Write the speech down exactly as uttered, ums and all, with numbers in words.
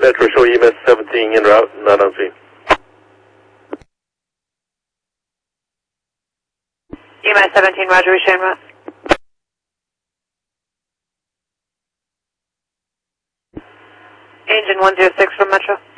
Metro show E M S seventeen en route, not on scene. E M S seventeen, roger, we show en route. Engine one zero six from Metro.